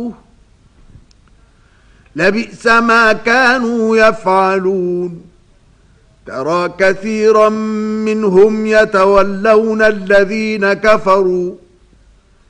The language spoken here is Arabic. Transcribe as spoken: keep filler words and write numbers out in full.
لبئس ما كانوا يفعلون ترى كثيرا منهم يتولون الذين كفروا